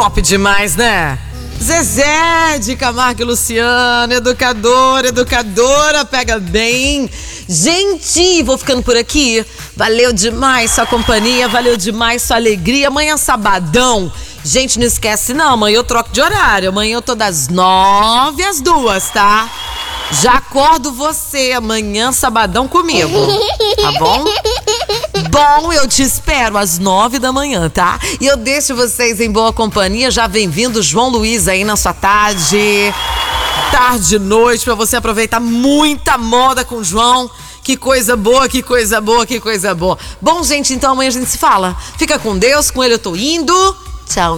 top demais, né? Zezé de Camargo e Luciano, educadora, pega bem. Gente, vou ficando por aqui. Valeu demais sua companhia, valeu demais sua alegria. Amanhã sabadão. Gente, não esquece não, amanhã eu troco de horário. Amanhã eu tô das 9 às 2, tá? Já acordo você amanhã, sabadão, comigo, tá bom? Bom, eu te espero às 9 da manhã, tá? E eu deixo vocês em boa companhia. Já vem vindo João Luiz aí na sua tarde e noite, pra você aproveitar muita moda com o João. Que coisa boa, que coisa boa, que coisa boa. Bom, gente, então amanhã a gente se fala. Fica com Deus, com ele eu tô indo. Tchau.